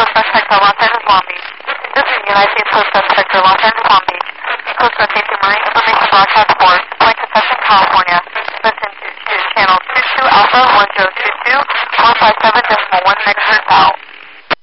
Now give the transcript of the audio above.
Coast Guard Sector, Los Angeles, Long Beach. This is United States Coast Guard Sector, Los Angeles, Long Beach. Coast Guard Safety Marine Information Broadcast Force, Point Conception, California. Listen to channel 22 Alpha 1022, 457.1 megahertz out.